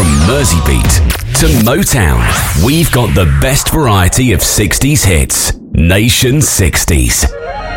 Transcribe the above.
From Merseybeat to Motown, we've got the best variety of 60s hits. Nation 60s.